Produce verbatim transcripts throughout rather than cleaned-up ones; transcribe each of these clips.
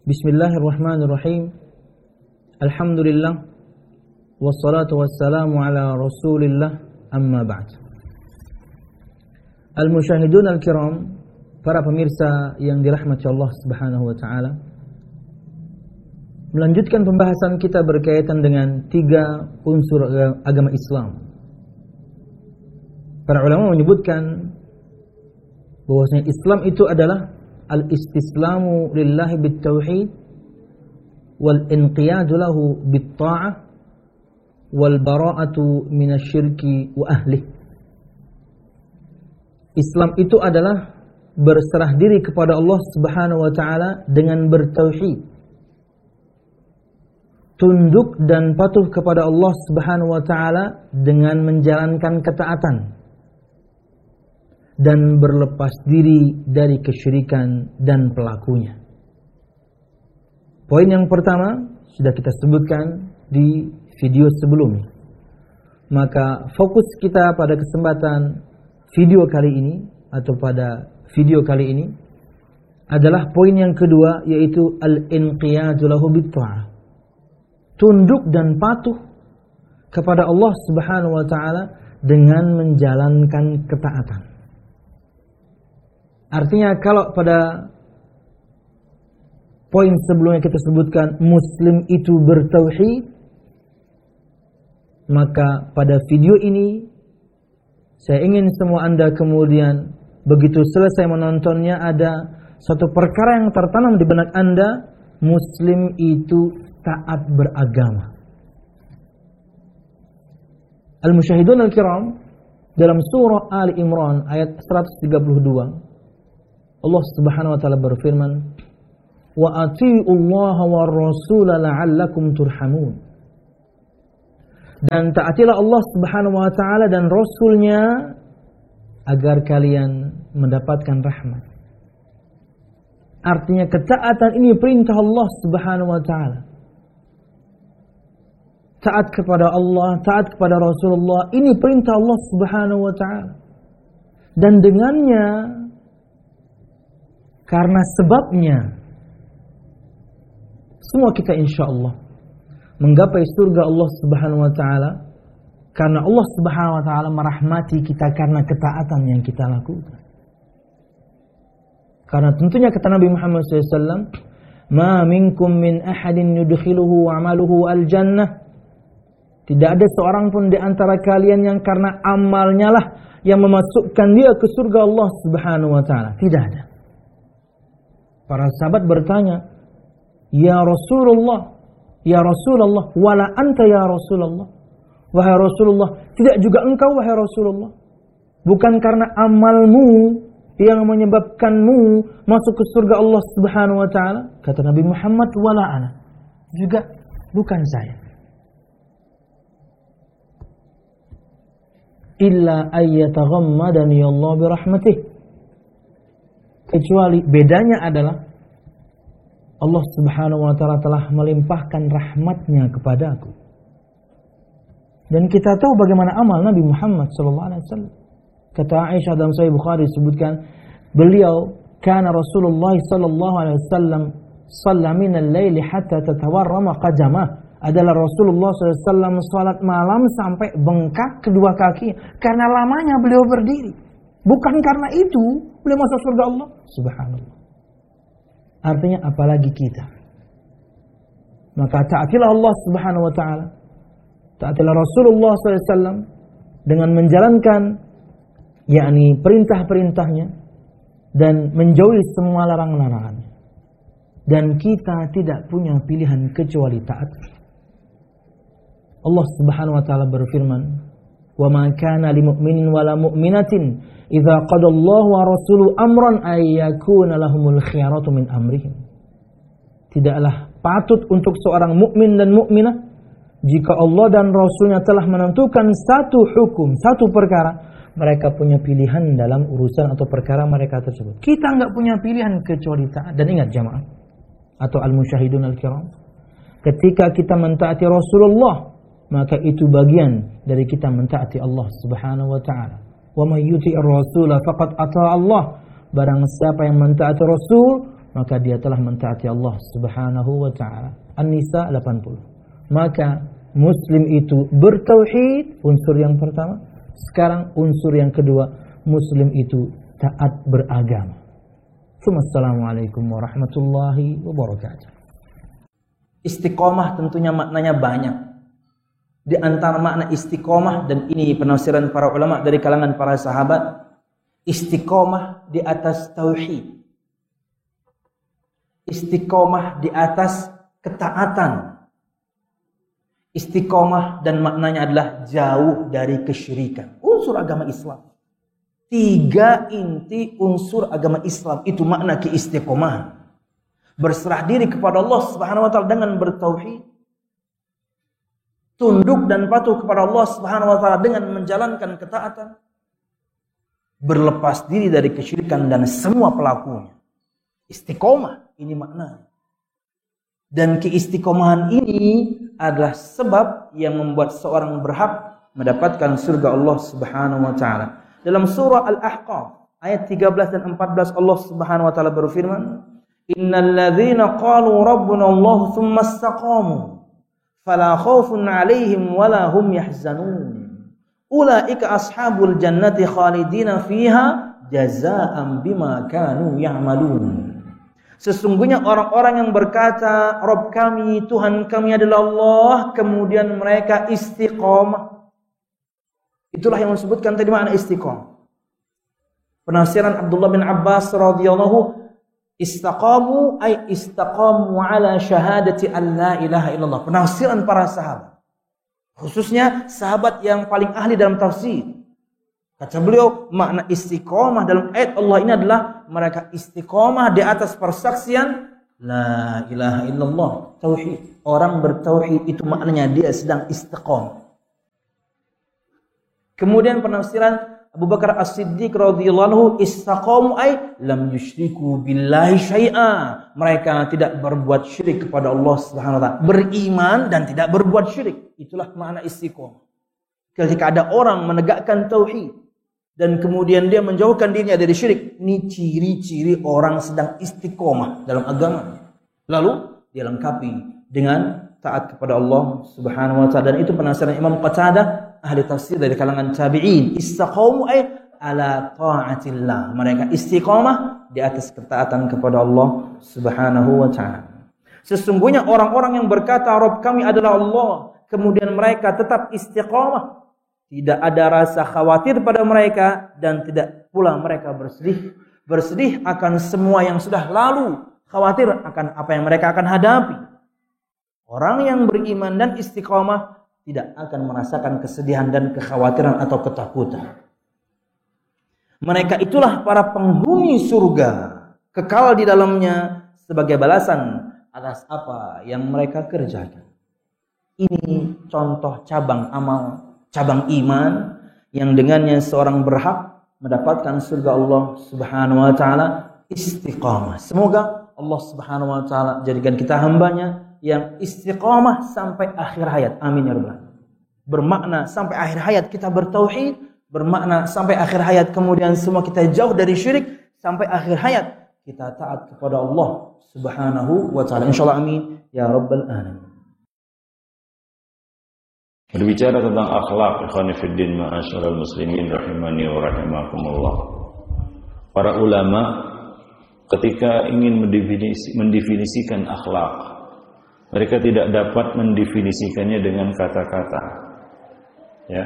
Bismillahirrahmanirrahim. Alhamdulillah. Wassalatu wassalamu ala rasulillah. Amma ba'd. Al-musyahidun al-kiram, para pemirsa yang dirahmati Allah subhanahu wa ta'ala, melanjutkan pembahasan kita berkaitan dengan tiga unsur agama Islam. Para ulama menyebutkan bahwasanya Islam itu adalah al-istislamu lillahi bit-tauhid wal inqiyadu lahu bit-ta'ah wal bara'atu minasyirki wa ahli. Islam itu adalah berserah diri kepada Allah Subhanahu wa taala dengan bertauhid, tunduk dan patuh kepada Allah Subhanahu wa taala dengan menjalankan ketaatan, dan berlepas diri dari kesyirikan dan pelakunya. Poin yang pertama sudah kita sebutkan di video sebelumnya. Maka fokus kita pada kesempatan video kali ini atau pada video kali ini adalah poin yang kedua, yaitu al-inqiyadu lahu bit-ta'ah. Tunduk dan patuh kepada Allah Subhanahu wa taala dengan menjalankan ketaatan. Artinya kalau pada poin sebelumnya kita sebutkan Muslim itu bertauhid, maka pada video ini saya ingin semua Anda kemudian begitu selesai menontonnya ada satu perkara yang tertanam di benak Anda, Muslim itu taat beragama. Al-musyahidun al-kiram, dalam surah Ali Imran ayat seratus tiga puluh dua, Allah Subhanahu wa taala berfirman, "Wa atiiullaha war rasul la'allakum turhamun." Dan taatilah Allah Subhanahu wa taala dan rasulnya agar kalian mendapatkan rahmat. Artinya ketaatan ini perintah Allah Subhanahu wa taala. Taat kepada Allah, taat kepada Rasulullah, ini perintah Allah Subhanahu wa taala. Dan dengannya, karena sebabnya, semua kita insya Allah menggapai surga Allah Subhanahu wa taala, karena Allah Subhanahu wa taala merahmati kita karena ketaatan yang kita lakukan. Karena tentunya kata Nabi Muhammad shallallahu alaihi wasallam, "Ma minkum min ahadin yudkhiluhu amaluhu al-jannah." Tidak ada seorang pun di antara kalian yang karena amalnya lah yang memasukkan dia ke surga Allah Subhanahu wa taala. Tidak ada. Para sahabat bertanya, "Ya Rasulullah, ya Rasulullah, wala anta ya Rasulullah." Wahai Rasulullah, tidak juga engkau wahai Rasulullah. Bukan karena amalmu yang menyebabkanmu masuk ke surga Allah Subhanahu wa taala. Kata Nabi Muhammad, wala ana. Juga bukan saya. Illa ayyataghammadani Allah birahmatih. Kecuali bedanya adalah Allah Subhanahu wa taala telah melimpahkan rahmatnya kepadaku. Dan kita tahu bagaimana amal Nabi Muhammad sallallahu alaihi wasallam. Kata Aisyah dalam Sahih Bukhari disebutkan, beliau kana Rasulullah sallallahu alaihi wasallam shalla min al-laili hatta tatawarrama qadamah. Adalah Rasulullah sallallahu alaihi wasallam salat malam sampai bengkak kedua kaki karena lamanya beliau berdiri. Bukan karena itu beliau masuk surga Allah. Subhanallah. Artinya apalagi kita. Maka taatilah Allah Subhanahu wa taala, taatilah Rasulullah sallallahu alaihi wasallam dengan menjalankan yakni perintah-perintahnya dan menjauhi semua larangan-larangannya. Dan kita tidak punya pilihan kecuali taat. Allah Subhanahu wa taala berfirman, "Wa ma kana lil mu'minin wala mu'minatin idza qada Allahu wa rasuluhu amran ay yakuna lahumul khiyaratu min amrihim." Tidaklah patut untuk seorang mukmin dan mukminah jika Allah dan Rasulnya telah menentukan satu hukum, satu perkara, mereka punya pilihan dalam urusan atau perkara mereka tersebut. Kita enggak punya pilihan kecuali taat. Dan ingat jamaah atau al-musyahidun al-kiram, ketika kita mentaati Rasulullah, maka itu bagian dari kita mentaati Allah Subhanahu wa taala. Wa may yuti'ir rasula faqad ata Allah. Barang siapa yang mentaati Rasul, maka dia telah mentaati Allah Subhanahu wa taala. An-Nisa delapan puluh. Maka muslim itu bertauhid, unsur yang pertama. Sekarang unsur yang kedua, muslim itu taat beragama. Assalamualaikum warahmatullahi wabarakatuh. Istiqomah tentunya maknanya banyak. Di antara makna istiqomah, dan ini penafsiran para ulama dari kalangan para sahabat, istiqomah di atas tauhid, istiqomah di atas ketaatan, istiqomah dan maknanya adalah jauh dari kesyirikan. Unsur agama Islam, tiga inti unsur agama Islam itu makna keistiqomahan. Berserah diri kepada Allah Subhanahu wa taala dengan bertauhid, tunduk dan patuh kepada Allah Subhanahu wa taala dengan menjalankan ketaatan, berlepas diri dari kesyirikan dan semua pelakunya. Istiqomah ini maknanya. Dan keistiqomahan ini adalah sebab yang membuat seorang berhak mendapatkan surga Allah Subhanahu wa taala. Dalam surah Al-Ahqaf ayat tiga belas dan empat belas Allah Subhanahu wa taala berfirman, "Innal ladzina qalu rabbuna Allah tsumma istaqamu fala khaufun 'alaihim wala hum yahzanun. Ulaika ashabul jannati khalidina fiha jazaa'an bima kanu ya'malun." Sesungguhnya orang-orang yang berkata, Rabb kami, Tuhan kami adalah Allah, kemudian mereka istiqomah. Itulah yang disebutkan tadi makna istiqomah. Penafsiran Abdullah bin Abbas radhiyallahu, istaqamu ay istaqamu ala syahadati an la ilaha illallah. Penafsiran para sahabat, khususnya sahabat yang paling ahli dalam tafsir. Kata beliau, makna istiqomah dalam ayat Allah ini adalah mereka istiqomah di atas persaksian la ilaha illallah, tauhid. Orang bertauhid itu maknanya dia sedang istiqomah. Kemudian penafsiran Abu Bakar As-Siddiq radhiyallahu anhu, istaqamu ay lam yusyriku billahi syai'a. Mereka tidak berbuat syirik kepada Allah Subhanahu wa taala. Beriman dan tidak berbuat syirik. Itulah makna istiqomah. Ketika ada orang menegakkan tauhid dan kemudian dia menjauhkan dirinya dari syirik, ini ciri-ciri orang sedang istiqomah dalam agama. Lalu dia lengkapi dengan taat kepada Allah Subhanahu wa taala. Dan itu penafsiran Imam Qatadah, ahli tafsir dari kalangan tabi'in. Istaqamu ay ala ta'atillah. Mereka istiqamah di atas ketaatan kepada Allah Subhanahu wa taala. Sesungguhnya orang-orang yang berkata Rabb kami adalah Allah, kemudian mereka tetap istiqamah, tidak ada rasa khawatir pada mereka dan tidak pula mereka bersedih. Bersedih akan semua yang sudah lalu, khawatir akan apa yang mereka akan hadapi. Orang yang beriman dan istiqamah tidak akan merasakan kesedihan dan kekhawatiran atau ketakutan. Mereka itulah para penghuni surga, kekal di dalamnya sebagai balasan atas apa yang mereka kerjakan. Ini contoh cabang amal, cabang iman yang dengannya seorang berhak mendapatkan surga Allah Subhanahu wa taala, istiqamah. Semoga Allah Subhanahu wa taala jadikan kita hambanya yang istiqamah sampai akhir hayat. Amin ya rabbal alamin. Bermakna sampai akhir hayat kita bertauhid, bermakna sampai akhir hayat kemudian semua kita jauh dari syirik, sampai akhir hayat kita taat kepada Allah Subhanahu wa taala. Insyaallah amin ya rabbal alamin. Berbicara tentang akhlak, ikhwani fiddin ma'asyiral muslimin rahimani wa rahimakumullah. Para ulama ketika ingin mendefinisi, mendefinisikan akhlak, mereka tidak dapat mendefinisikannya dengan kata-kata. Ya.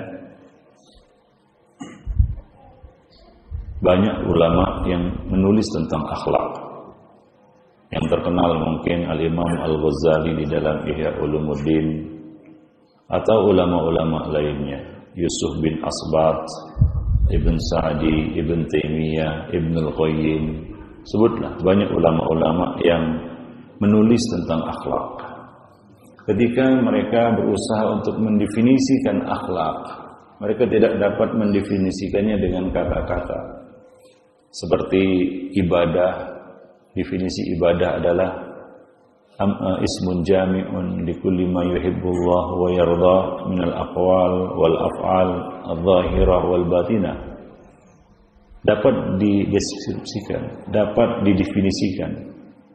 Banyak ulama yang menulis tentang akhlak. Yang terkenal mungkin Al-Imam Al-Ghazali di dalam Ihya Ulumuddin, atau ulama-ulama lainnya, Yusuf bin Asbat, Ibn Sa'di, Ibn Taimiyah, Ibn Al-Qayyim. Sebutlah banyak ulama-ulama yang menulis tentang akhlak. Ketika mereka berusaha untuk mendefinisikan akhlak, mereka tidak dapat mendefinisikannya dengan kata-kata. Seperti ibadah, definisi ibadah adalah ismun jami'un likulli ma yuhibbullah wa yarda minal aqwal wal af'al adh-dhahirah wal batinah. Dapat dideskripsikan, dapat didefinisikan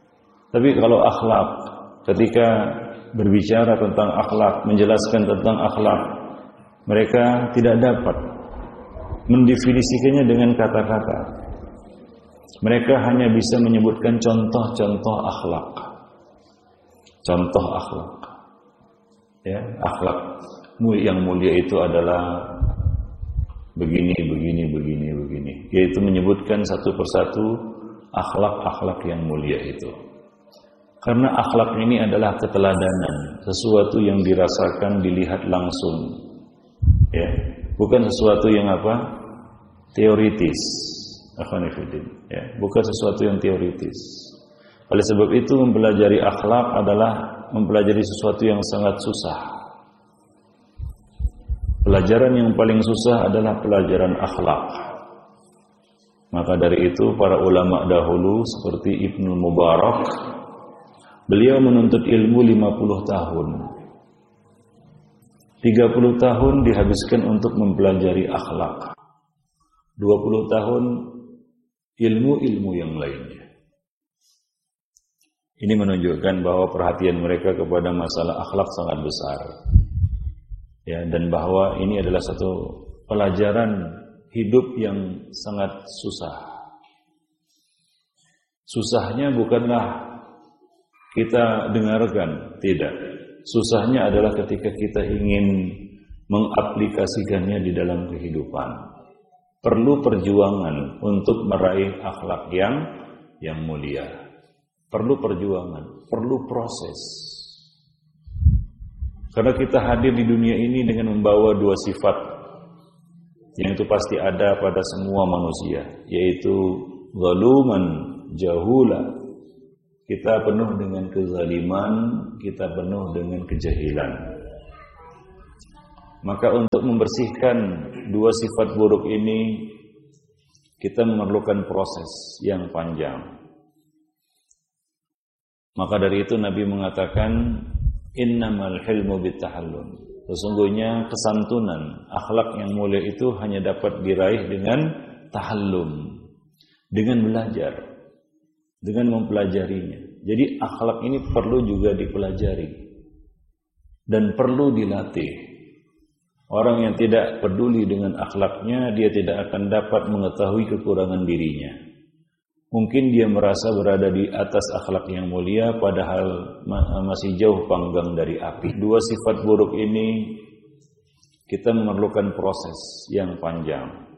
Tapi kalau akhlak, ketika berbicara tentang akhlak, menjelaskan tentang akhlak, mereka tidak dapat mendefinisikannya dengan kata-kata. Mereka hanya bisa menyebutkan contoh-contoh akhlak. Contoh akhlak. Ya, akhlak yang mulia itu adalah begini, begini, begini, begini. Yaitu menyebutkan satu persatu akhlak-akhlak yang mulia itu. Karena akhlak ini adalah keteladanan, sesuatu yang dirasakan, dilihat langsung. Ya, bukan sesuatu yang apa? Teoritis. Akhwanifidin, ya, bukan sesuatu yang teoritis. Oleh sebab itu mempelajari akhlak adalah mempelajari sesuatu yang sangat susah. Pelajaran yang paling susah adalah pelajaran akhlak. Maka dari itu para ulama dahulu seperti Ibnu Mubarak, beliau menuntut ilmu lima puluh tahun. tiga puluh tahun dihabiskan untuk mempelajari akhlak. dua puluh tahun ilmu-ilmu yang lainnya. Ini menunjukkan bahwa perhatian mereka kepada masalah akhlak sangat besar. Ya, dan bahwa ini adalah satu pelajaran hidup yang sangat susah. Susahnya bukanlah kita dengarkan, tidak. Susahnya adalah ketika kita ingin mengaplikasikannya di dalam kehidupan. Perlu perjuangan untuk meraih akhlak yang yang mulia. Perlu perjuangan, perlu proses. Karena kita hadir di dunia ini dengan membawa dua sifat yang itu pasti ada pada semua manusia, yaitu zaluman, jahula. Kita penuh dengan kezaliman, kita penuh dengan kejahilan. Maka untuk membersihkan dua sifat buruk ini, kita memerlukan proses yang panjang. Maka dari itu Nabi mengatakan, innamal hilmu bittahallum. Sesungguhnya kesantunan, akhlak yang mulia itu hanya dapat diraih dengan tahallum, dengan belajar, dengan mempelajarinya. Jadi akhlak ini perlu juga dipelajari dan perlu dilatih. Orang yang tidak peduli dengan akhlaknya, dia tidak akan dapat mengetahui kekurangan dirinya. Mungkin dia merasa berada di atas akhlak yang mulia, padahal masih jauh panggang dari api. Dua sifat buruk ini, kita memerlukan proses yang panjang.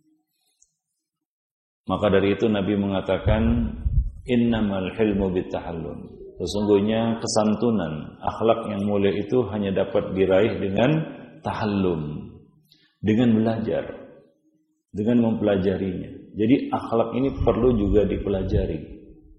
Maka dari itu Nabi mengatakan, innamal hilmu bittahallum. Sesungguhnya kesantunan, akhlak yang mulia itu hanya dapat diraih dengan tahallum, dengan belajar, dengan mempelajarinya. Jadi akhlak ini perlu juga dipelajari.